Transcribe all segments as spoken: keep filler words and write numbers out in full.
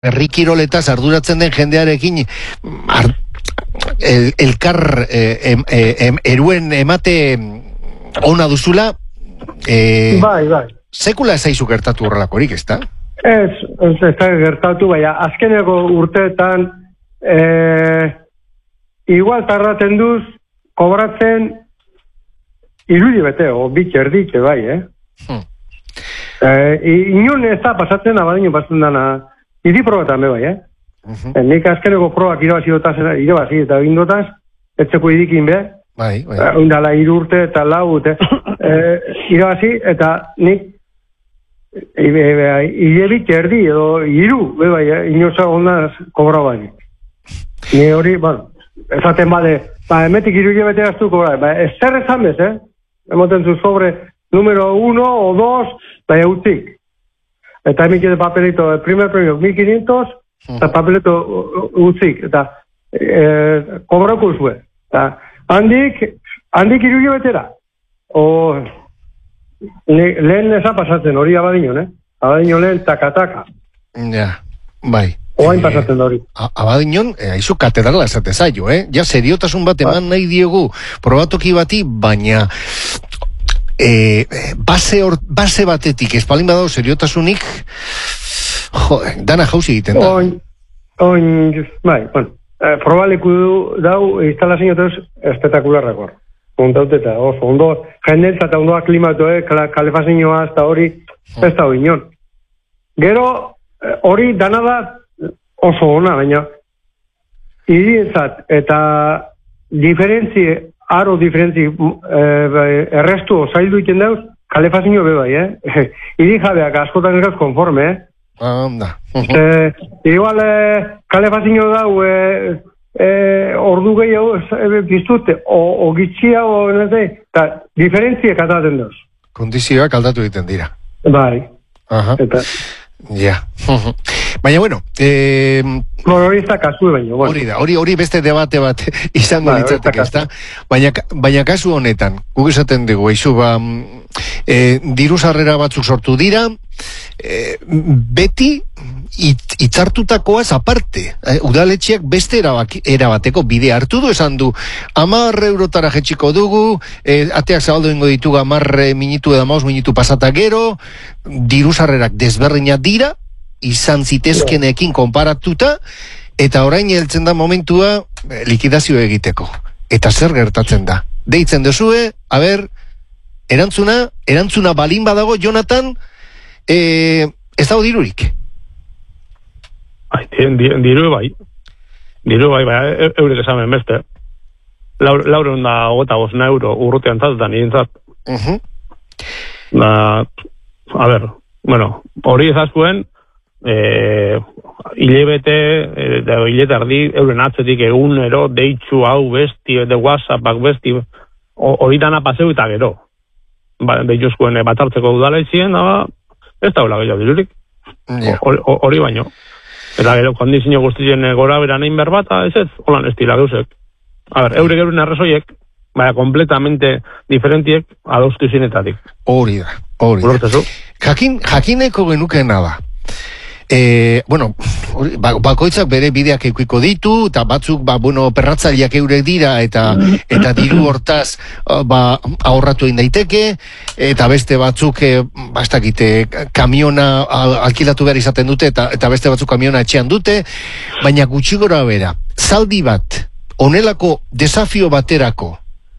herri kiroletaz arduratzen den jendearekin ar, el, elkar eh, em, em, eruen emate ona duzula, eh, bai, bai. sekula ezaizu gertatu horrelakorik, ez da? Ez, ez, ez da gertatu, baina azkeneko urteetan eh, igual tardaten duz kobratzen irudi bete, o bit erdik, bai, eh? Hmm. Eh, inon ez da pasatzen, abadino pasatzen dana, iri probatan bai, eh? Uh-huh. Eh, nik azkeneko probak irabazi dotaz, irabazi eta bindotaz, etzeko idikin be, bai, bai. Eh, undala irurte eta lau, eh, irabazi, eta nik Ilebik erdi edo iru, bai, inoza ondaz kobra bai. Ni hori, bueno, esaten bade, ba, emetik iru hilabete gaztu kobra, ba, ez zer ezan bez, eh? Emoten zu sobre número uno o dos, bai, utzik. Eta emik de papelito, el primer premio, mil quinientos, eta papelito utzik, eta eh, kobrako zuen. Eta handik, handik iru hilabetera. O... Ne, lehen eza pasatzen hori abadinon, eh? Abadinon lehen taka-taka. Ja, bai. Oain pasatzen da hori. Abadinon, eh, aizu katedrala esate zaio, eh? Ja, seriotasun bat eman nahi diegu probatoki bati, baina eh, base, or, base batetik espalin badao seriotasunik, jo, dana jauzi egiten da. Oin, oin, bai, bueno, eh, probaleku dau instalazioetaz espetakularrak hor. Montauteta, oso, ondo, jendentza eta ondoa klimatoe, kalefazioa, eta hori, ez da hori nion. Gero, hori dana da oso ona, baina, irientzat, eta diferentzi, aro diferentzi, eh, errestu zaildu iten dauz, kalefazio be bai, eh? Iri jabeak askotan eraz konforme, eh? Anda. eh, igual, eh, kalefazio dau, eh, Eh, ordu gehiago eh, biztute, o, o gitxia, o nete, eta diferentziak ataten dauz. Kondizioak aldatu egiten dira. Bai. Aha. Eta... Ja. Baina, bueno, eh, bueno, hori ez da kasu, baina, bueno. Hori da, hori, hori beste debate bat izango ba, ditzatek, ez da? Baina, baina kasu honetan, guk esaten dugu, eizu, ba, e, diru sarrera batzuk sortu dira, e, beti it, itzartutakoaz aparte, e, udaletxeak beste erabaki, erabateko bide hartu du, esan du, amar eurotara jetxiko dugu, e, ateak zabaldu ingo ditugu amar minitu edo maus minitu pasata gero, diru sarrerak desberdinak dira, izan zitezkenekin konparatuta, eta orain heltzen da momentua likidazio egiteko. Eta zer gertatzen da? Deitzen duzue, a ber, erantzuna, erantzuna balin badago, Jonathan, e, ez dago dirurik? Ai, diru bai. Diru bai, bai, eurek esamen beste. Laureun da gota gozna euro urrutean zatetan, irintzat. Uh-huh. Da, a ber, bueno, hori ezazkuen, Eh, hilebete edo eh, hilete ardi euren atzetik egunero deitzu hau besti, de whatsappak besti hori dana paseu eta gero ba, deituzkuen eh, batartzeko udalaizien da, ez da hola gehiago dirurik hori yeah. Baino eta gero kondizio guztien gora bera nahin berbata ez ez, holan estila geusek a ber, eurek euren arrazoiek baina kompletamente diferentiek adoztu zinetatik hori da, hori da Jakin, jakineko genukena da E, bueno, bakoitzak bere bideak eukiko ditu, eta batzuk, ba, bueno, perratzaileak eurek dira, eta eta diru hortaz, ba, ahorratu egin daiteke, eta beste batzuk, e, bastakite, kamiona alkilatu behar izaten dute, eta, eta beste batzuk kamiona etxean dute, baina gutxi gora bera, zaldi bat, onelako desafio baterako,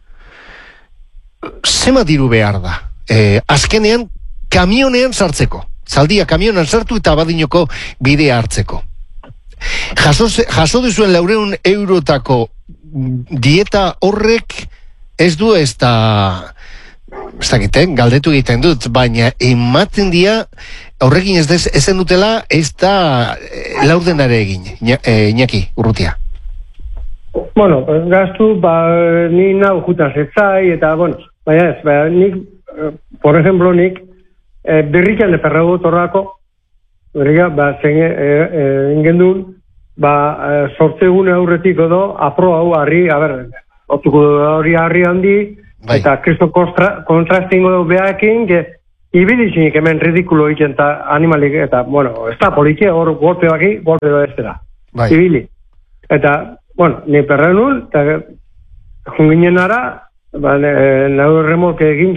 zema diru behar da? E, azkenean, kamionean sartzeko. Zaldia kamionan sartu eta badinoko bidea hartzeko. Jaso, jaso duzuen laureun eurotako dieta horrek ez du ez da, ez dakiten, galdetu egiten dut, baina ematen dia horrekin ez dez, ezen dutela ez da laurdenare egin, Iñaki, Urrutia. Bueno, gaztu, ba, ni nau jutan zetzai, eta, bueno, baina ez, baina nik, por ejemplo, nik, E, berrikan de perrago torrako, berrika, ba, zen ingendun, e, e, ba, e, sortzegun aurretik edo, apro hau, harri, a ber, otuko hori harri handi, bai. Eta kristo kontrastingo du behakin, que ibilizinik hemen ridikulo egiten eta animalik, eta, bueno, ez da politia, hor golpe baki, golpe da ez dira. Bai. Ibili. Eta, bueno, ni perren nun, eta junginen ara, ba, nahu remolke egin,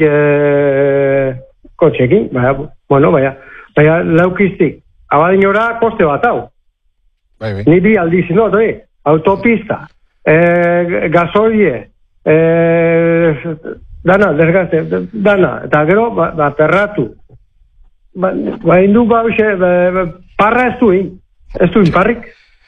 e, kotxekin, baina, bueno, baina, baina laukiztik, abadinora koste bat hau. Bai, bai. Ni bi aldiz, no, doi, autopista, e, gasolie, e, dana, desgazte, dana, eta gero, ba, ba perratu. Ba, ba indu ba, uxe, ba, parra ez duin, ez duin parrik.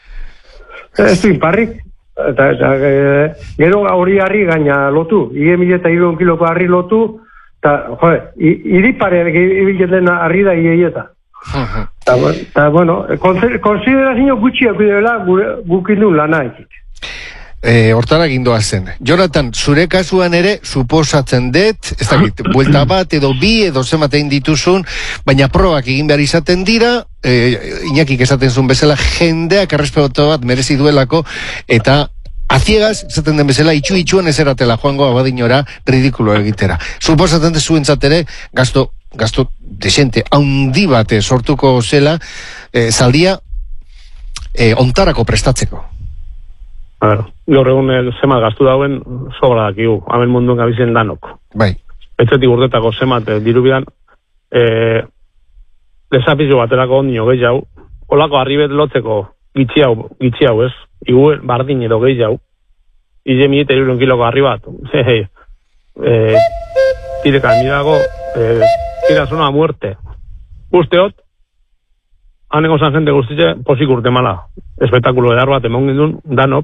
Ez duin parrik. Eta, eta e, gero hori harri gaina lotu, ige mila eta hiru kiloko harri lotu, eta, jode, iripare ibiltzen dena harri da igeieta. Eta, bueno, konsiderazio gutxiak bidela gukindu lana ekit. E, hortara gindoa zen. Jonathan, zure kasuan ere, suposatzen dut, ez dakit, buelta bat edo bi edo zematein dituzun, baina probak egin behar izaten dira, e, Iñakik esaten zuen bezala, jendeak errespeto bat merezi duelako, eta aziegaz, esaten den bezala, itxu-itxuan ezeratela joango abadinora ridikulo egitera. Suposatzen dut zuen zatere, gasto, gasto desente, haundi bate sortuko zela, e, zaldia, e, ontarako prestatzeko. A ver, gaur egun zemat gaztu dauen sobra dakigu, hamen munduen gabizien danok. Bai. Etxetik urtetako zemat eh, dirubidan, eh, desapizio baterako ondio gehi jau, olako arribet lotzeko gitxi hau, gitxi hau ez, igu bardin edo gehi jau, ize miete irun kiloko arri bat, hei, eh, tireka mirago, eh, tira zona muerte. Usteot, haneko zan jente guztitze, posik urte mala, espektakulo edar bat emon gindun, danok,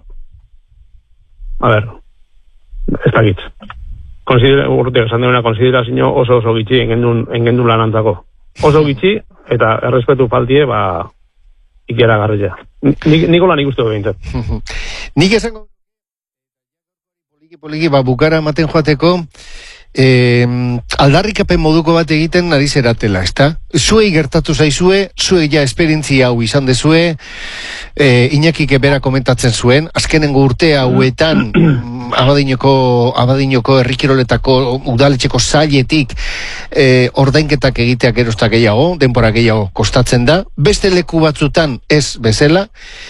a ver, ez dakit. Konsidera, urteak esan duena, konsiderazio oso oso gitxi engendun, engendun lanantzako. Oso gitxi, eta errespetu faltie, ba, ikera garrila. Nik, nikola nik uste behintzat. Nik esango, poliki poliki, ba, bukara ematen joateko, Eh, aldarrikapen moduko bat egiten ari zeratela, ezta? Zuei gertatu zaizue, zuei ja esperientzia hau izan dezue, eh, Iñakik ebera komentatzen zuen, azkenengo urte hauetan abadinoko, abadinoko herrikiroletako udaletxeko zailetik eh, ordainketak egiteak erostak gehiago, denbora gehiago kostatzen da, beste leku batzutan ez bezala,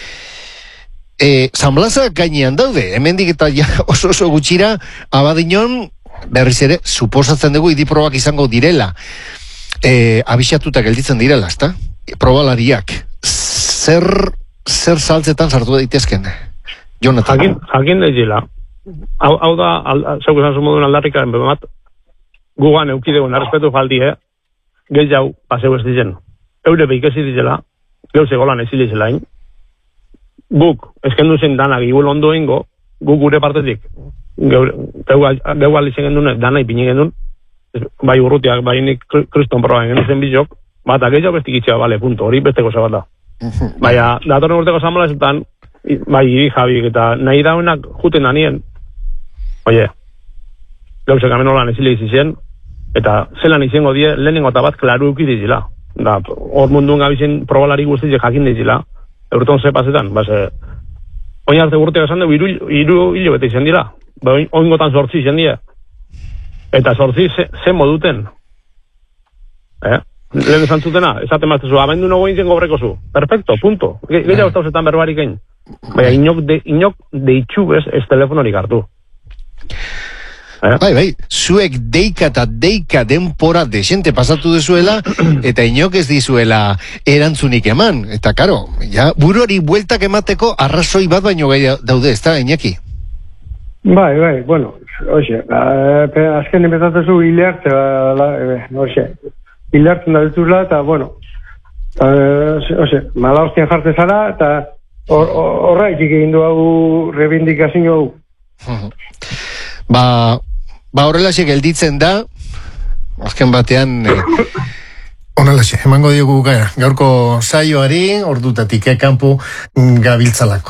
eh, Sanblazak gainean daude, hemendik eta ja oso oso gutxira abadinon berriz ere, suposatzen dugu idiprobak izango direla, e, abixatuta gelditzen direla, ezta? Probalariak. Zer, zer saltzetan sartu daitezken? Jonathan. Jakin, jakin dezila. Hau, hau da, zeuk esan zumodun aldarrikaren bemat, gugan eukidegun errespetu faldi, eh? Gehi jau, paseu ez dizen. Eure beikesi dizela, geu zegolan ezilizelain. Guk, eskendu zen danak iguel ondo ingo, guk gure partetik, geu alitzen gendun, dana ipini gendun, bai urrutiak, bai nik kriston proba gendu zen bizok, bat ageia bestik itxea, bale, punto, hori besteko zabata. Baina, datorren urteko zamalazetan, bai, iri Javiek eta nahi dauenak juten danien, oie, gauzek amen holan ezile izizien, eta zelan izango die, lehenengo eta bat klaru eukidizila. Da, hor munduen gabizien probalari guztizik jakin dizila, eurton ze pasetan, base, oin arte urteak esan dugu, iru, iru hilo bete izan dira. Ba, oingotan sortzi izan dira. Eta sortzi ze, ze moduten. Eh? Lehen esan zutena, esaten maztezu, abendu nago intzen gobreko zu. Perfecto, punto. Gehiago ez dauzetan berbarik egin. Baina, inok, de, inok deitxu bez ez telefonorik hartu. Eh? Bai, bai, zuek deika eta deika denpora desente pasatu dezuela, eta inok ez dizuela erantzunik eman. Eta, karo, ja, buruari bueltak emateko arrazoi bat baino gai daude, ez da, Iñaki? Bai, bai, bueno, oxe, azken empezatzu hile arte, oxe, hile hartzen da dituzla, eta, bueno, oxe, mala hostian jarte zara, eta horra ikik egin du hau rebindikazio hau. Ba, ba horrelaxe gelditzen da, azken batean, eh, horrelaxe, emango diogu gara, gaurko saioari, ordutatik ekampu gabiltzalako.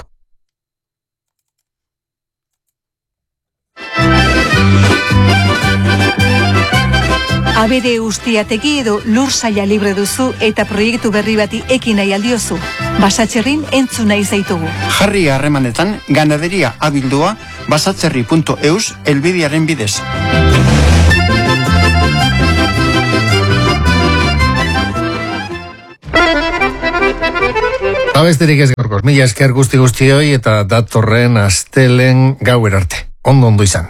Abere ustiategi edo lur saia libre duzu eta proiektu berri bati ekin nahi aldiozu. Basatzerrin entzun nahi zaitugu. Jarri harremanetan ganaderia abildua basatzerri puntu eus elbidearen bidez. Babesterik ez gaurkoz, mila esker guzti guztioi eta datorren astelen gauer arte. Ondo ondo izan.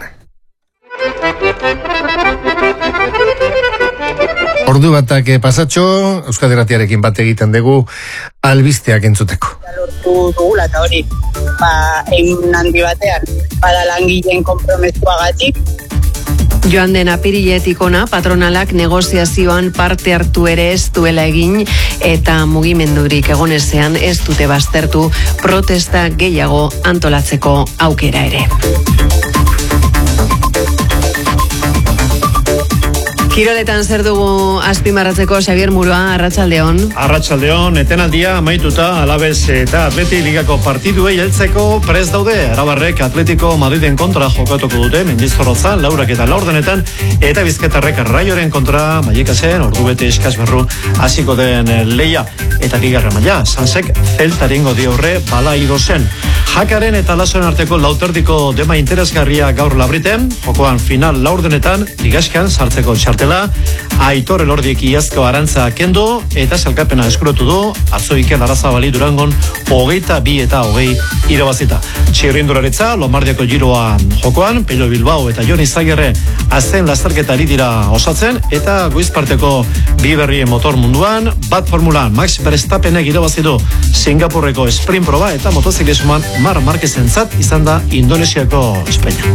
Ordu batak pasatxo, Euskadi Irratiarekin bat egiten dugu albisteak entzuteko. Lortu dugula eta hori, ba, egin handi batean, bada langileen konpromezuagatik. Joan den apiriletik ona, patronalak negoziazioan parte hartu ere ez duela egin eta mugimendurik egonezean ez dute baztertu protesta gehiago antolatzeko aukera ere. Kiroletan zer dugu azpimarratzeko, Xavier Murua, Arratsaldeon. Arratsaldeon, etenaldia amaituta Alabez eta Atleti ligako partiduei heltzeko prest daude. Arabarrek Atletico Madriden kontra jokatuko dute, Mendizorrotzan, laurak eta laurdenetan, eta Bizkaitarrek Raioren kontra Mallikasen, ordubete eskas berru hasiko den leia. Eta bigarren maila, Sansek Zeltaringo diaurre Balaido zen. Jakaren eta Lasoen arteko lauterdiko dema interesgarria gaur Labriten, jokoan final laurdenetan, ligaskan sartzeko txartela. Aitor Elordiek iazko arantza kendo eta salkapena eskurotu du, atzo Iker Larrazabali Durangon hogeita bi eta hogei irabazita. Txirrindularitza, Lombardiako giroa jokoan, Pello Bilbao eta Jon Izagirre azken lasterketa ari dira osatzen, eta goizparteko bi berrien motor munduan, bat formulan Max Verstappenek irabazidu Singapurreko sprint proba eta motoziklismoan Mar Marquezentzat izan da Indonesiako Espainia.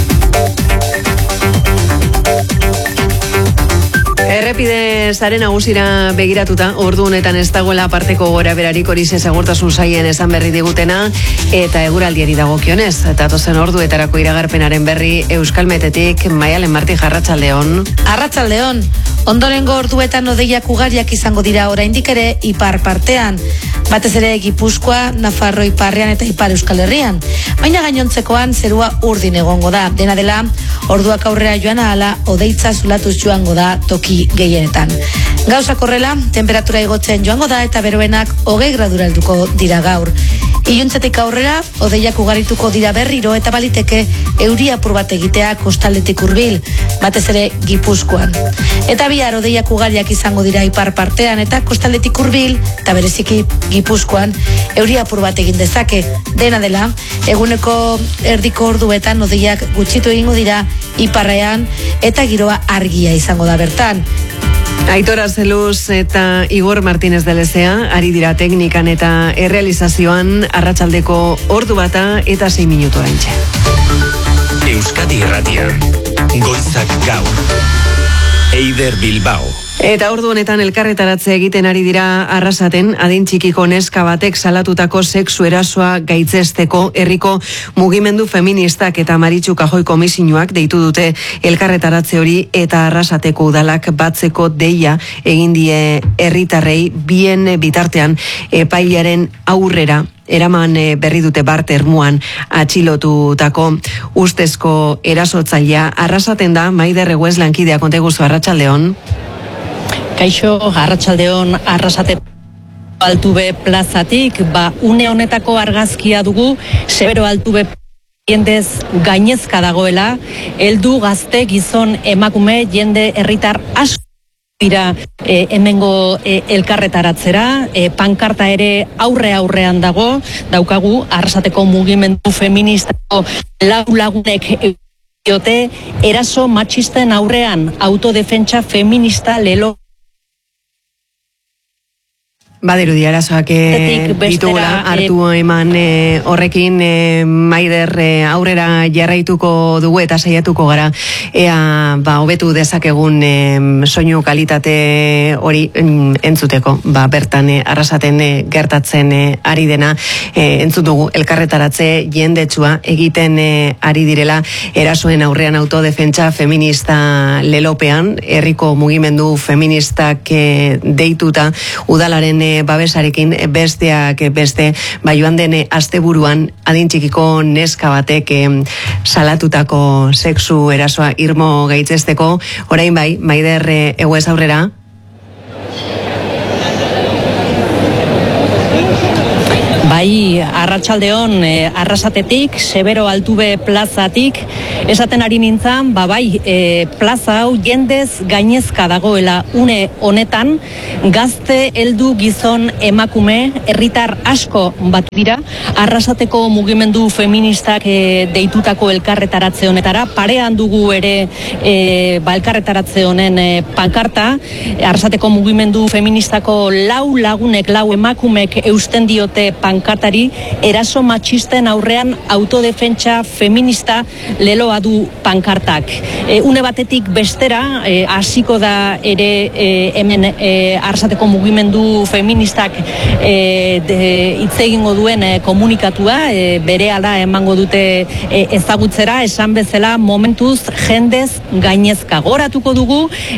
Errepide sare nagusira begiratuta, ordu honetan ez dagoela aparteko gora berarik hori segurtasun saien esan berri digutena eta eguraldiari dagokionez. Eta tozen orduetarako iragarpenaren berri Euskalmetetik, Maialen Marti, Arratsaldeon. Arratsaldeon. Ondorengo orduetan hodeiak ugariak izango dira oraindik ere ipar partean. Batez ere Gipuzkoa, Nafarro iparrean eta Ipar Euskal Herrian. Baina gainontzekoan zerua urdin egongo da. Dena dela, orduak aurrera joan ahala hodeitza zulatuz joango da toki gehienetan. Gauzak horrela, temperatura igotzen joango da eta beroenak hogei gradura helduko dira gaur. Iluntzetik aurrera, hodeiak ugarituko dira berriro eta baliteke euri apur bat egitea kostaldetik hurbil, batez ere Gipuzkoan. Eta bihar hodeiak ugariak izango dira ipar partean eta kostaldetik hurbil eta bereziki Gipuzkoan euri apur bat egin dezake. Dena dela, eguneko erdiko orduetan hodeiak gutxitu egingo dira iparrean eta giroa argia izango da bertan. Aitor Arzeluz eta Igor Martínez de Lezea ari dira teknikan eta errealizazioan arratsaldeko ordu bata eta sei minutu oraintxe. Euskadi Irratia, goizak gaur. Eider Bilbao. Eta ordu honetan elkarretaratze egiten ari dira Arrasaten, adin txikiko neska batek salatutako sexu erasoa gaitzesteko herriko mugimendu feministak eta Maritxu Kajoi komisioak deitu dute elkarretaratze hori eta Arrasateko udalak batzeko deia egin die herritarrei bien bitartean epailaren aurrera eraman berri dute Bart Ermuan atxilotutako ustezko erasotzailea. Arrasaten da, Maider Reguez lankidea, konta guzu, Arratsaldeon. Kaixo, Arratsaldeon, Arrasate Altube plazatik, ba, une honetako argazkia dugu, Severo Altube jendez gainezka dagoela, heldu gazte gizon emakume jende herritar asko dira e, hemengo e, elkarretaratzera, e, pankarta ere aurre aurrean dago, daukagu Arrasateko mugimendu feministako lau lagunek diote eraso matxisten aurrean autodefentsa feminista lelo Badiru diarazoak e, ditugula hartu eman e, horrekin e, Maider e, aurrera jarraituko dugu eta saiatuko gara ea ba, hobetu dezakegun e, soinu kalitate hori em, entzuteko. Ba, bertan e, Arrasaten e, gertatzen e, ari dena e, entzut dugu elkarretaratze jendetsua egiten e, ari direla erasoen aurrean autodefentsa feminista lelopean, herriko mugimendu feministak e, deituta udalaren e, babesarekin besteak beste, ba joan den asteburuan adin txikiko neska batek eh, salatutako sexu erasoa irmo gaitzesteko, orain bai, Maider eh, eguez aurrera. Bai, arratsaldeon e, Arrasatetik, Sebero Altube plazatik, esaten ari nintzen, ba bai, e, plaza hau jendez gainezka dagoela une honetan, gazte, heldu, gizon, emakume, herritar asko bat dira, Arrasateko mugimendu feministak e, deitutako elkarretaratze honetara, parean dugu ere e, ba, elkarretaratze honen e, pankarta, Arrasateko mugimendu feministako lau lagunek, lau emakumek eusten diote pankartari, eraso matxisten aurrean autodefentsa feminista leloa du pankartak. E, une batetik bestera, e, hasiko da ere e, hemen e, Arrasateko mugimendu feministak e, hitz egingo duen e, komunikatua, e, berehala emango dute e, ezagutzera, esan bezala momentuz jendez gainezka. Goratuko dugu,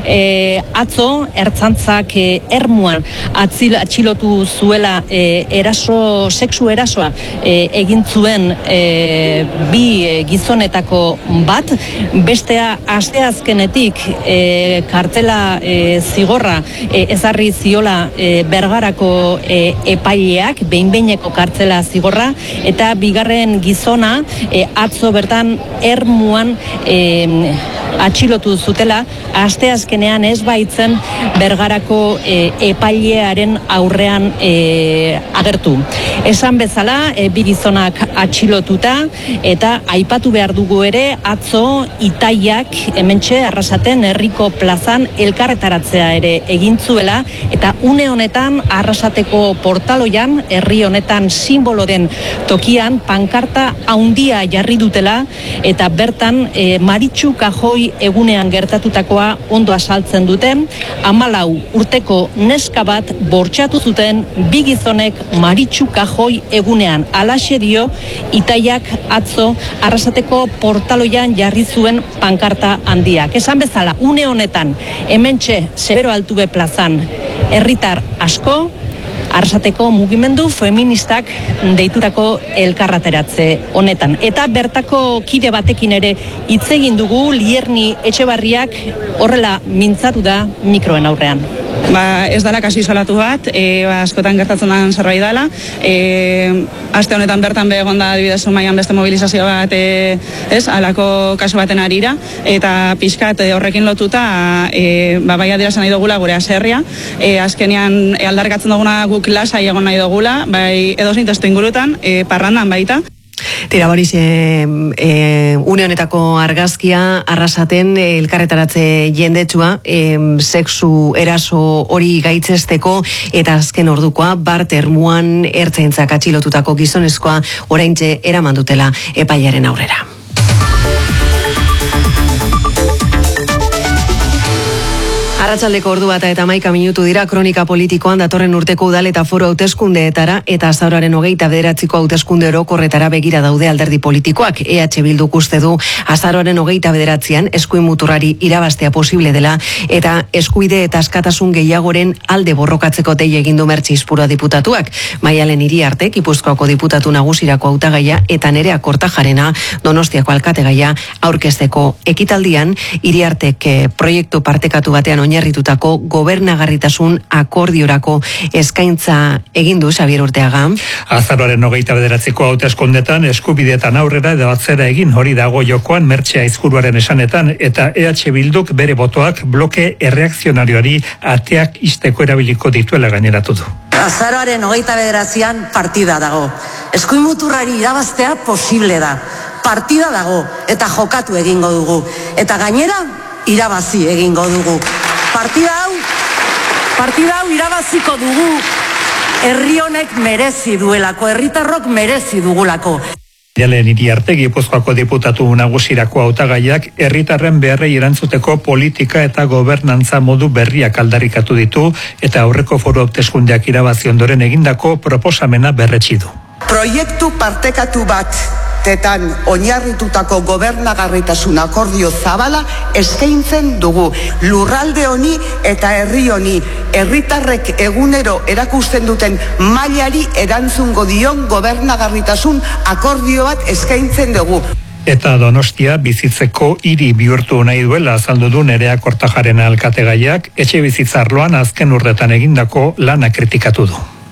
e, atzo ertzantzak e, ermuan atzil, atxilotu zuela e, eraso, sexu erasoa e, egin zuen e, bi e, gizonetako bat, bestea asteazkenetik e, kartela e, zigorra e, ezarri ziola e, Bergarako e, epaileak, behin-behineko kartzela zigorra, eta bigarren gizona e, atzo bertan ermuan e, atxilotu zutela, asteazkenean ez baitzen Bergarako e, epailearen aurrean e, agertu. Esan bezala, e, bi gizonak atxilotuta, eta aipatu behar dugu ere, atzo Itaiak hementxe Arrasaten herriko plazan elkarretaratzea ere egin zuela, eta une honetan Arrasateko portaloian, herri honetan simbolo den tokian, pankarta haundia jarri dutela, eta bertan e, Maritxu Kajoi egunean gertatutakoa ondo asaltzen duten, hamalau urteko neska bat bortxatu zuten bi gizonek Maritxu Kajoi egunean. Halaxe dio Itaiak atzo Arrasateko portaloian jarri zuen pankarta handiak. Esan bezala, une honetan, hementxe Sebero Altube plazan, herritar asko, Arrasateko mugimendu feministak deitutako elkarrateratze honetan. Eta bertako kide batekin ere hitz egin dugu, Lierni Etxebarriak horrela mintzatu da mikroen aurrean. Ba, ez dala kasu isolatu bat, e, ba, askotan gertatzen den zerbait dela. E, aste honetan bertan be egon da adibidez Zumaian beste mobilizazio bat, e, ez, halako kasu baten arira, eta pixkat e, horrekin lotuta, e, ba, bai adierazten nahi dugula gure aserria, e, azkenean e, aldarrikatzen duguna guk lasai egon nahi dugula, bai edozein testu ingurutan, e, parrandan baita. Tira, Boris, e, e, une honetako argazkia Arrasaten elkarretaratze jendetsua, e, sexu eraso hori gaitzesteko, eta azken ordukoa Bart ermuan ertzaintzak atxilotutako gizonezkoa oraintxe eraman dutela epailearen aurrera. Arratsaldeko ordu bata eta hamaika minutu dira, kronika politikoan datorren urteko udal eta foro hauteskundeetara eta azaroaren hogeita bederatziko hauteskunde orokorretara begira daude alderdi politikoak. E H Bilduk uste du azaroaren hogeita bederatzean eskuin muturrari irabaztea posible dela, eta eskuide eta askatasun gehiagoren alde borrokatzeko dei egin du Mertxe Izpurua diputatuak. Maialen Iriarte, Gipuzkoako diputatu nagusirako hautagaia, eta Nerea Kortajarena, Donostiako alkategaia aurkezteko ekitaldian. Iriartek eh, proiektu partekatu batean oinarritutako gobernagarritasun akordiorako eskaintza egin du, Xabier Urteaga. Azaroaren hogeita bederatziko hauteskundetan eskubideetan aurrera edo atzera egin, hori dago jokoan Mertxe Izpuruaren esanetan, eta E H Bilduk bere botoak bloke erreakzionarioari ateak isteko erabiliko dituela gaineratu du. Azaroaren hogeita bederatzean partida dago. Eskuin muturrari irabaztea posible da. Partida dago eta jokatu egingo dugu. Eta gainera, irabazi egingo dugu. Partida hau, partida hau irabaziko dugu, herri honek merezi duelako, herritarrok merezi dugulako. Maialen Iriarte, Gipuzkoako diputatu nagusirako hautagaiak herritarren beharrei erantzuteko politika eta gobernantza modu berriak aldarrikatu ditu, eta aurreko foro hauteskundeak irabazi ondoren egindako proposamena berretsi du. Proiektu partekatu bat tetan oinarritutako gobernagarritasun akordio zabala eskaintzen dugu. Lurralde honi eta herri honi, herritarrek egunero erakusten duten mailari erantzungo dion gobernagarritasun akordio bat eskaintzen dugu. Eta Donostia bizitzeko hiri bihurtu nahi duela azaldu du Nerea Kortajarena alkategaiak, etxe bizitzarloan azken urtetan egindako lana kritikatu du.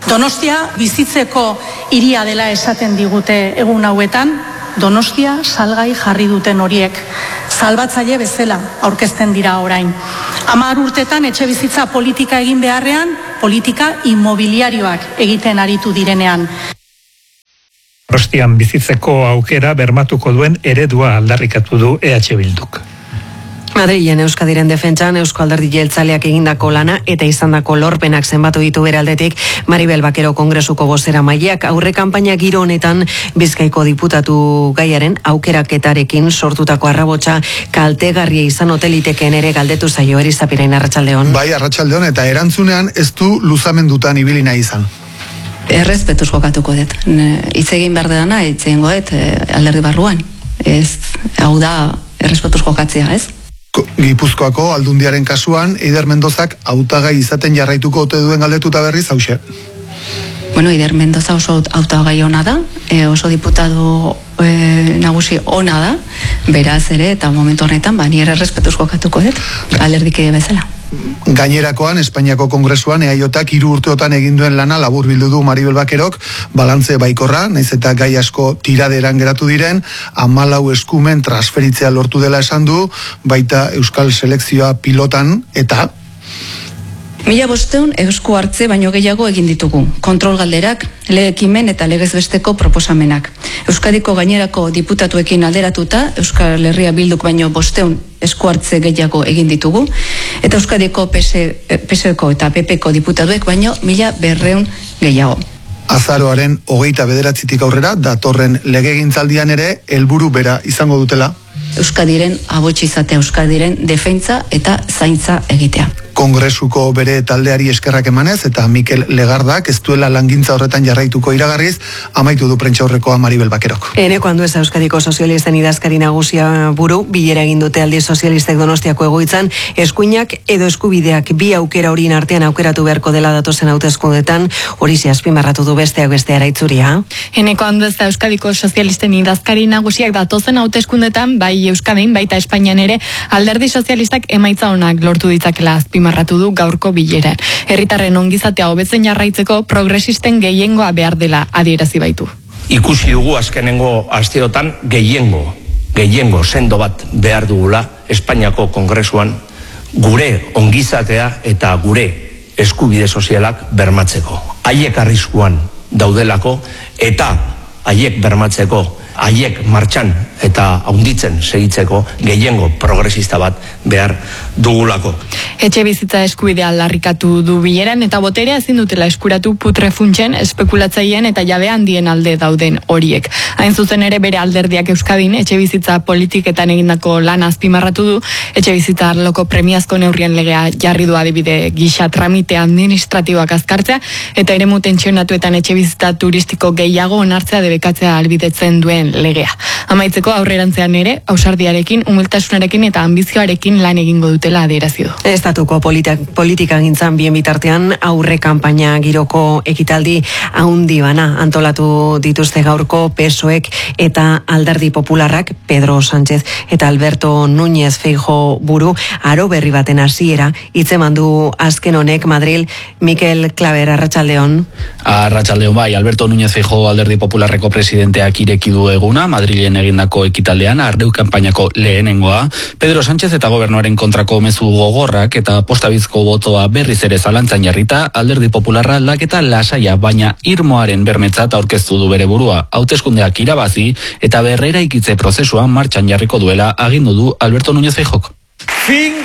Donostia bizitzeko hiria dela esaten digute egun hauetan, Donostia salgai jarri duten horiek. Salbatzaile bezala aurkezten dira orain. Hamar urtetan etxe bizitza politika egin beharrean, politika immobiliarioak egiten aritu direnean. Donostian bizitzeko aukera bermatuko duen eredua aldarrikatu du E H Bilduk. Madrilen Euskadiren defentsan Eusko Alderdi Jeltzaleak egindako lana eta izandako lorpenak zenbatu ditu bere aldetik Maribel Bakero Kongresuko bozeramaileak aurre kanpaina giro honetan Bizkaiko diputatu gaiaren aukeraketarekin sortutako arrabotsa kaltegarria izan hotelitekeen ere galdetu zaio Erizapirain Arratsaldeon. Bai, Arratsaldeon eta erantzunean ez du luzamendutan ibili nahi izan. Errespetuz jokatuko dut. Hitz egin behar dena, hitz egingo dut alderdi barruan. Ez, hau da errespetuz jokatzea, ez? Gipuzkoako Aldundiaren kasuan, Eider Mendozak hautagai izaten jarraituko ote duen galdetuta berriz hauxe. Bueno, Eider Mendoza oso hautagai ona da, e, oso diputatu e, nagusi ona da, beraz ere, eta momentu honetan, ba, nire errespetuz jokatuko dut, alderdikide bezala. Gainerakoan, Espainiako Kongresuan E A Jotak hiru urteotan egin duen lana labur bildu du Maribel Bakerok, balantze baikorra, naiz eta gai asko tiraderan geratu diren, hamalau eskumen transferitzea lortu dela esan du, baita Euskal Selekzioa pilotan, eta Mila bosteun esku hartze baino gehiago egin ditugu. Kontrol galderak, legekimen eta legez besteko proposamenak. Euskadiko gainerako diputatuekin alderatuta, Euskal Herria Bilduk baino bosteun esku hartze gehiago egin ditugu, eta Euskadiko P S ko eta P P ko diputatuek baino mila berreun gehiago. Azaroaren hogeita bederatzitik aurrera, datorren legegintzaldian ere, helburu bera izango dutela. Euskadiren abotsi izatea, Euskadiren defentsa eta zaintza egitea. Kongresuko bere taldeari eskerrak emanez eta Mikel Legardak ez duela langintza horretan jarraituko iragarriz, amaitu du prentsaurrekoa Maribel Bakerok. Eneko Andueza Euskadiko sozialisten idazkari nagusia buru, bilera egin dute aldi sozialistek Donostiako egoitzan, eskuinak edo eskubideak bi aukera horien artean aukeratu beharko dela datozen hauteskundetan, hori azpimarratu du besteak beste araitzuria. Eneko Andueza Euskadiko sozialisten idazkari nagusiak datozen hauteskundetan, bai Euskadin, baita Espainian ere, alderdi sozialistak emaitza onak lortu ditzakela azpimarratu du gaurko bileran. Herritarren ongizatea hobetzen jarraitzeko progresisten gehiengoa behar dela adierazi baitu. Ikusi dugu azkenengo asteotan gehiengo, gehiengo sendo bat behar dugula Espainiako Kongresuan gure ongizatea eta gure eskubide sozialak bermatzeko. Haiek arriskuan daudelako eta haiek bermatzeko, haiek martxan eta haunditzen segitzeko gehiengo progresista bat behar dugulako. Etxe bizitza eskubidea aldarrikatu du bileran eta boterea ezin dutela eskuratu putrefuntsen, espekulatzaileen eta jabe handien alde dauden horiek. Hain zuzen ere bere alderdiak Euskadin etxe bizitza politiketan egindako lan azpimarratu du, etxe bizitza arloko premiazko neurrien legea jarri du adibide gisa tramite administratiboak azkartzea eta eremu tentsionatuetan etxe bizitza turistiko gehiago onartzea debekatzea albidetzen duen legea. Amaitzeko aurrerantzean ere, ausardiarekin, humiltasunarekin eta ambizioarekin lan egingo dutela adierazi du. Estatuko politika gintzan bien bitartean aurre kanpaina giroko ekitaldi haundi bana antolatu dituzte gaurko P S O Ek eta Alderdi Popularrak Pedro Sánchez eta Alberto Núñez Feijóo buru aro berri baten hasiera hitzeman du azken honek Madril. Mikel Klaber, Arratsaldeon. Arratsaldeon bai, Alberto Núñez Feijóo Alderdi Popularreko presidenteak ireki du eguna Madrilen egindako ekitaldean ardeu kanpainako lehenengoa. Pedro Sánchez eta gobernuaren kontrako mezu gogorrak eta postabizko botoa berriz ere zalantzan jarrita Alderdi Popularra aldaketa lasaia baina irmoaren bermetzat aurkeztu du bere burua. Hauteskundeak irabazi eta berrera ikitze prozesuan martxan jarriko duela agindu du Alberto Núñez Feijóok. Fin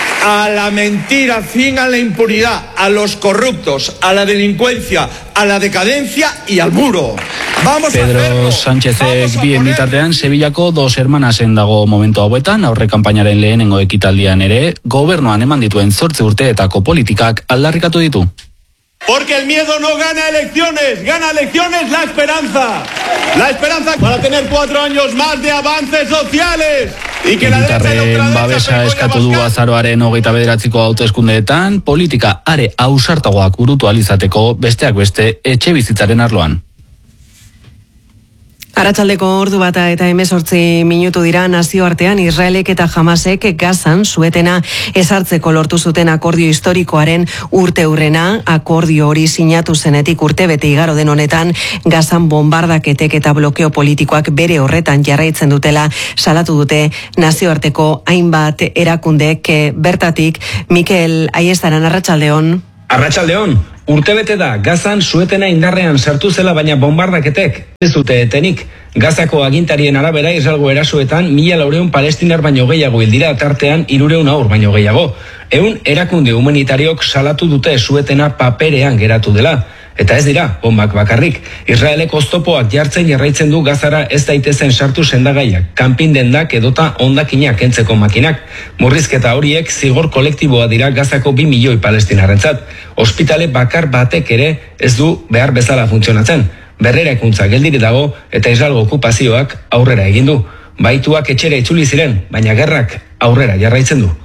a la mentira, fin a la impunidad, a los corruptos, a la delincuencia, a la decadencia y al muro. Vamos Pedro Sánchezek bien bitartean Sevillako dos hermanasen dago momentu hauetan, aurre kanpainaren lehenengo ekitaldian ere, gobernuan eman dituen zortzi urteetako politikak aldarrikatu ditu. Porque el miedo no gana elecciones, gana elecciones la esperanza. La esperanza para tener cuatro años más de avances sociales. Militarren babesa eskatu du azaroaren hogeita bederatziko hauteskundeetan, politika are ausartagoak burutu alizateko besteak beste etxe bizitzaren arloan. Arratsaldeko ordu bata eta hemezortzi minutu dira. Nazioartean Israelek eta Hamasek Gazan suetena ezartzeko lortu zuten akordio historikoaren urte hurrena. Akordio hori sinatu zenetik urte bete igaro den honetan Gazan bombardaketek eta blokeo politikoak bere horretan jarraitzen dutela salatu dute nazioarteko hainbat erakundek. Bertatik Mikel Aiestaran, arratsaldeon. Arratsaldeon. Urtebete da, Gazan suetena indarrean sartu zela, baina bombardaketek ez dute etenik. Gazako agintarien arabera Israelgo erasuetan mila laureun palestinar baino gehiago hil dira, tartean hirureun haur baino gehiago. Ehun erakunde humanitariok salatu dute suetena paperean geratu dela. Eta ez dira, bombak bakarrik. Israelek oztopoak jartzen jarraitzen du Gazara ez daitezen sartu sendagaiak, kanpindendak edota hondakinak kentzeko makinak. Murrizketa horiek zigor kolektiboa dira Gazako bi milioi palestinarrentzat. Ospitale bakar batek ere ez du behar bezala funtzionatzen. Berreraikuntza geldiri dago eta Israelgo okupazioak aurrera egin du. Baituak etxera itzuli ziren, baina gerrak aurrera jarraitzen du.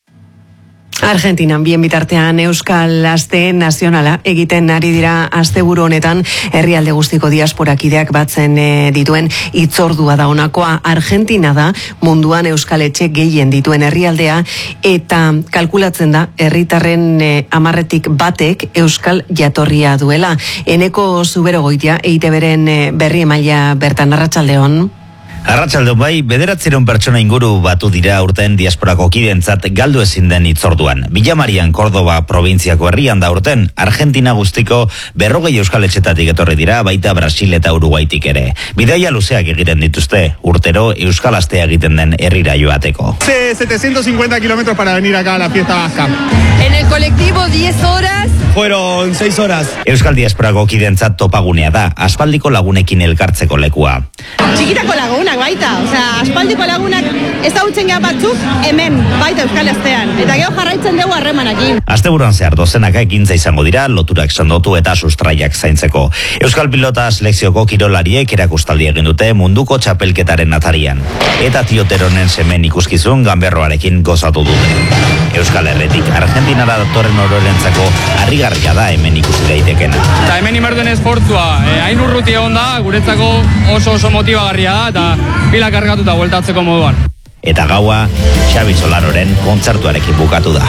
Argentinan bien bitartean Euskal Aste Nazionala egiten ari dira asteburu honetan herrialde guztiko diasporakideak batzen e, dituen hitzordua da honakoa. Argentina da munduan euskal etxe gehien dituen herrialdea eta kalkulatzen da herritarren e, amarretik batek euskal jatorria duela. Eneko Zuberogoitia E I Te Beren e, berri emailea bertan, arratsaldeon. Arratsaldeon bai, bederatziehun pertsona inguru batu dira urten diasporako kideentzat galdu ezin den hitzorduan. Villamarian, Kordoba probintziako herrian da urten, Argentina guztiko berrogei euskal etxetatik etorri dira, baita Brasil eta Uruguaitik ere. Bidaia luzeak egiten dituzte, urtero euskal astea egiten den herrira joateko. setecientos cincuenta kilómetros para venir acá a la fiesta vasca. En el colectivo diez horas. Fueron seis horas. Euskal diasporako kideentzat topagunea da, aspaldiko lagunekin elkartzeko lekua. Txikitako lagunak baita, osea, aspaldiko lagunak ezagutzen geha batzuk hemen baita Euskal Astean, eta geho jarraitzen dugu harremanekin. Asteburuan zehar dozenaka ekintza izango dira, loturak sendotu eta sustraiak zaintzeko. Euskal pilota selekzioko kirolariek erakustaldi egin dute munduko txapelketaren atarian. Eta Tioteronen semen ikuskizun ganberroarekin gozatu dute. Euskal Herretik Argentinara datorren ororentzako harrigarria da hemen ikusi daitekena. Eta hemen imerduen esportzua, eh, hain urruti egon da, guretzako oso oso motibagarria da, eta pila kargatuta bueltatzeko moduan. Eta gaua, Xabi Solaroren kontzertuarekin bukatu da.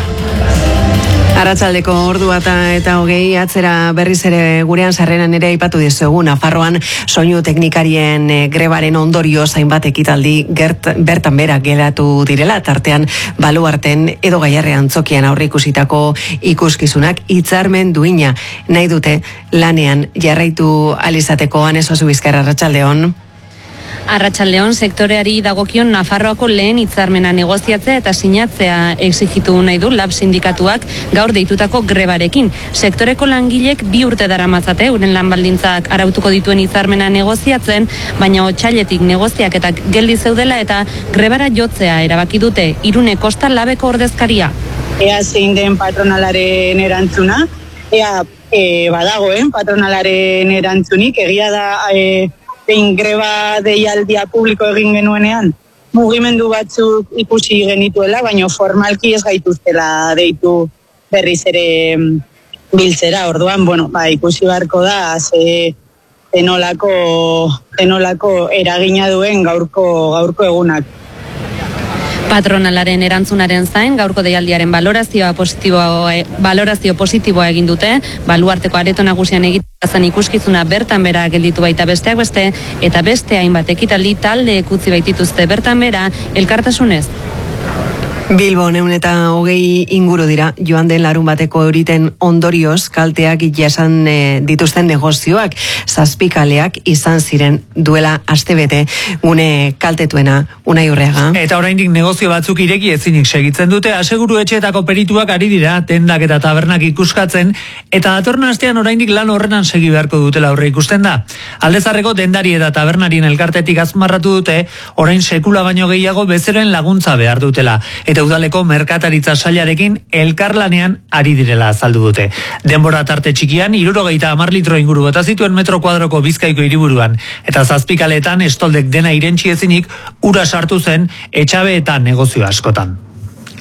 Arratsaldeko ordu bata eta hogei atzera berriz ere gurean sarreran ere aipatu dizugu Nafarroan soinu teknikarien grebaren ondorio zainbat ekitaldi gert, bertan bera geratu direla, tartean baluarten edo Gaiarrean Antzokian aurreikusitako ikuskizunak hitzarmen duina nahi dute lanean jarraitu alizateko. Aneso Zubizkarra, arratsaldeon. Arratsaldeon, sektoreari dagokion Nafarroako lehen hitzarmena negoziatzea eta sinatzea exigitu nahi du Lab sindikatuak gaur deitutako grebarekin. Sektoreko langilek bi urte daramatzate euren lanbaldintzak arautuko dituen hitzarmena negoziatzen, baina otsailetik negoziaketak geldi zeudela eta grebara jotzea erabaki dute. Irune Kosta Labeko ordezkaria. Ea zein den patronalaren erantzuna, ea e, badagoen patronalaren erantzunik, egia da e, zein greba deialdia publiko egin genuenean, mugimendu batzuk ikusi genituela, baina formalki ez gaituztela deitu berriz ere biltzera. Orduan, bueno, ba, ikusi beharko da, ze tenolako, tenolako eragina duen gaurko, gaurko egunak. Patronalaren erantzunaren zain, gaurko deialdiaren valorazioa positiboa, valorazio positiboa egin dute, baluarteko areto nagusian egiten ikuskizuna bertan bera gelditu baita besteak beste, eta beste hainbat ekitaldi talde ekutzi baitituzte bertan bera elkartasunez. Bilbon ehun eta hogei inguru dira joan den larun bateko euriten ondorioz kalteak jasan e, dituzten negozioak, zazpikaleak izan ziren duela astebete gune kaltetuena Unai Urreaga. Eta oraindik negozio batzuk ireki ezinik segitzen dute, aseguru etxeetako perituak ari dira tendak eta tabernak ikuskatzen, eta datorren astean oraindik lan horrenan segi beharko dutela aurre ikusten da. Aldezarreko dendari eta tabernarien elkartetik azmarratu dute, orain sekula baino gehiago bezeroen laguntza behar dutela. Eta udaleko merkataritza sailarekin elkarlanean ari direla azaldu dute. Denbora tarte txikian, hirurogeita hamar litro inguru bota zituen metro kuadroko Bizkaiko hiriburuan, eta zazpikaletan estoldek dena irentsi ezinik ura sartu zen etxabe eta negozio askotan.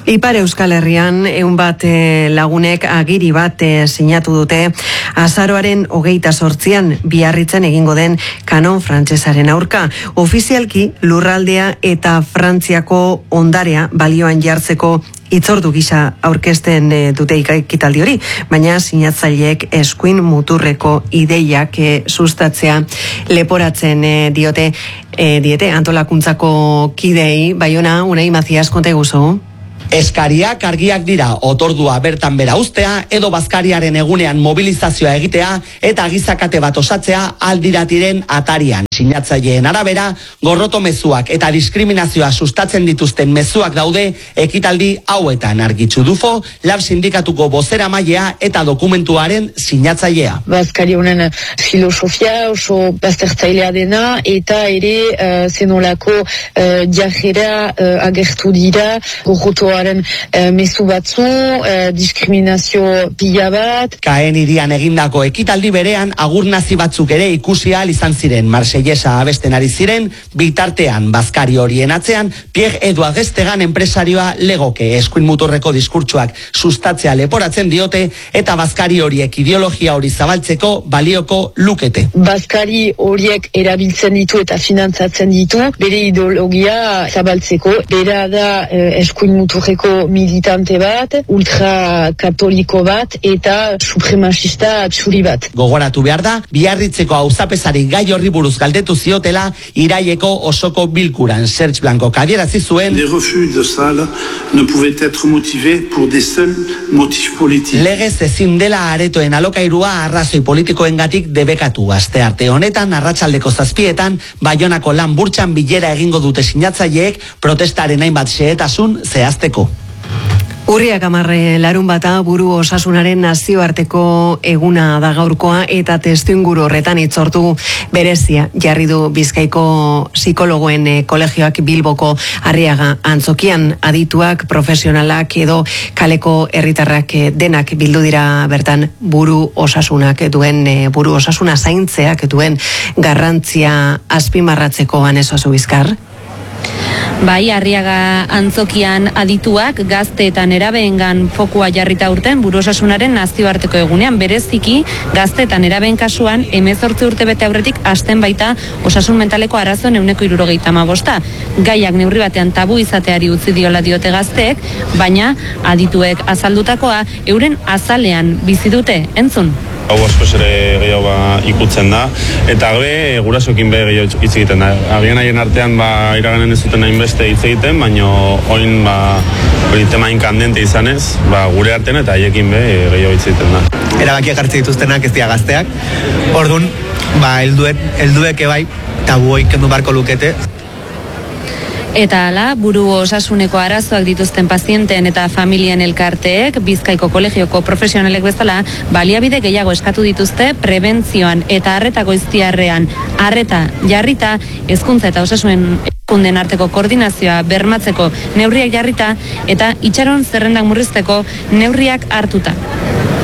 Ipar Euskal Herrian ehun bat lagunek agiri bat sinatu dute azaroaren hogeita sortzian Biarritzen egingo den kanon frantsesaren aurka. Ofizialki lurraldea eta Frantziako ondarea balioan jartzeko itzordu gisa aurkezten dute ekitaldi hori, baina sinatzaileek eskuin muturreko ideiak sustatzea leporatzen diote diete antolakuntzako kidei. Baiona, Unai Macias, konta iguzu. Eskariak argiak dira, otordua bertan bera ustea edo bazkariaren egunean mobilizazioa egitea eta gizakate bat osatzea aldiratiren atarian. Sinatzaileen arabera, gorroto mezuak eta diskriminazioa sustatzen dituzten mezuak daude ekitaldi hauetan. Argitzu Dufo, Lab sindikatuko bozera mailea eta dokumentuaren sinatzailea. Bazkari honen filosofia oso baztertzailea dena eta ere uh, zenolako uh, jarrera uh, agertu dira gorrotoaren uh, mezu batzu, uh, diskriminazio pila bat. Kaen irian egindako ekitaldi berean agur nazi batzuk ere ikusi ahal izan ziren. Marsellesa abesten ari ziren, bitartean bazkari horien atzean Pierre Edouard Gestegan enpresarioa legoke. Eskuin muturreko diskurtsuak sustatzea leporatzen diote eta bazkari horiek ideologia hori zabaltzeko balioko lukete. Bazkari horiek erabiltzen ditu eta finantzatzen ditu bere ideologia zabaltzeko. Bera da eh, eskuin muturreko militante bat, ultrakatoliko bat eta supremacista txuri bat. Gogoratu behar da, Biarritzeko auzapezari gai horri buruz galdetu ziotela iraieko osoko bilkuran. Serge Blanco adierazi zuen Les refus de salle ne pouvaient être motivés pour des seuls motifs politiques. Legez ezin dela aretoen alokairua arrazoi politikoengatik debekatu. Astearte honetan arratsaldeko zazpietan Baionako lan burtsan bilera egingo dute sinatzaileek protestaren hainbat xehetasun zehazteko. Urriak hamarre larun bata buru osasunaren nazioarteko eguna da gaurkoa eta testuinguru horretan itzortu berezia jarri du Bizkaiko psikologoen kolegioak Bilboko Arriaga antzokian. Adituak, profesionalak edo kaleko herritarrak denak bildu dira bertan buru osasunak duen buru osasuna zaintzeak duen garrantzia azpimarratzeko. Anesozu Bizkar. Bai, Arriaga antzokian adituak gazte eta nerabeengan fokua jarrita urten buru osasunaren nazioarteko egunean, bereziki gazte eta nerabeen kasuan hemezortzi urte bete aurretik hasten baita osasun mentaleko arazoen ehuneko hirurogeita hamabosta. Gaiak neurri batean tabu izateari utzi diola diote gazteek, baina adituek azaldutakoa euren azalean bizi dute. Entzun. Hau askoz ere gehiago ba, ikutzen da, eta gabe gurasoekin be gehiago hitz egiten da. Agian haien artean ba, iraganen ez zuten hainbeste hitz egiten, baina oin ba, hori temain kandente izanez, ba, gure artean eta haiekin be gehiago hitz egiten da. Erabakiak hartzen dituztenak ez dira gazteak, orduan, ba, helduek, helduek ebai tabu hori kendu barko lukete. Eta hala, buru osasuneko arazoak dituzten pazienteen eta familien elkarteek, Bizkaiko kolegioko profesionalek bezala, baliabide gehiago eskatu dituzte prebentzioan eta arreta goiztiarrean. Arreta jarrita, hezkuntza eta osasuen kunden arteko koordinazioa bermatzeko neurriak jarrita eta itxaron zerrendak murrizteko neurriak hartuta.